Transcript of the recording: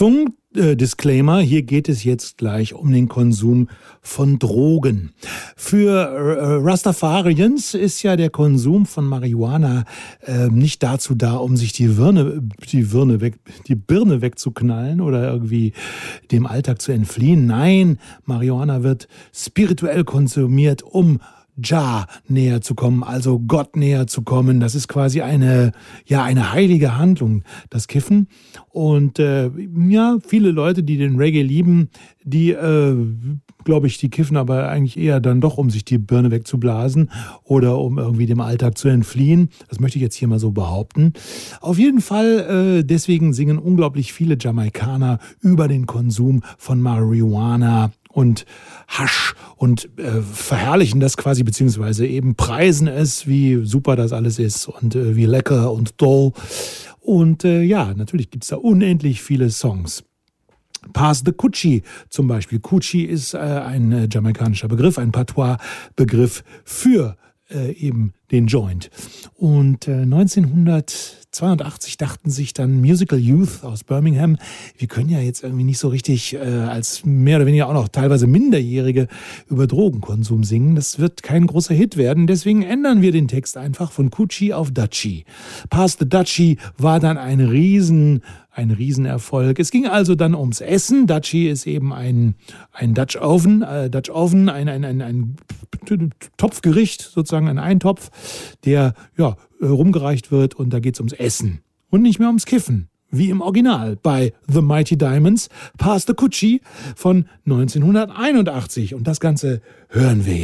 Achtung, Disclaimer, hier geht es jetzt gleich um den Konsum von Drogen. Für Rastafarians ist ja der Konsum von Marihuana nicht dazu da, um sich die Birne wegzuknallen oder irgendwie dem Alltag zu entfliehen. Nein, Marihuana wird spirituell konsumiert, um Jah näher zu kommen, also Gott näher zu kommen. Das ist quasi eine heilige Handlung, das Kiffen. Und viele Leute, die den Reggae lieben, die, glaube ich, die kiffen aber eigentlich eher dann doch, um sich die Birne wegzublasen oder um irgendwie dem Alltag zu entfliehen. Das möchte ich jetzt hier mal so behaupten. Auf jeden Fall, deswegen singen unglaublich viele Jamaikaner über den Konsum von Marihuana und Hasch und verherrlichen das quasi, beziehungsweise eben preisen es, wie super das alles ist und wie lecker und toll. Und natürlich gibt es da unendlich viele Songs. Pass the Coochie zum Beispiel. Coochie ist ein jamaikanischer Begriff, ein Patois-Begriff für eben den Joint. Und 1982 dachten sich dann Musical Youth aus Birmingham, wir können ja jetzt irgendwie nicht so richtig als mehr oder weniger auch noch teilweise Minderjährige über Drogenkonsum singen. Das wird kein großer Hit werden, deswegen ändern wir den Text einfach von Coochie auf Dutchie. Pass the Dutchie war dann ein Riesenerfolg. Es ging also dann ums Essen. Dutchie ist eben ein Dutch Oven, ein Topfgericht, sozusagen ein Eintopf, der rumgereicht wird, und da geht es ums Essen und nicht mehr ums Kiffen, wie im Original bei The Mighty Diamonds, Pass the Coochie von 1981. Und das Ganze hören wir jetzt.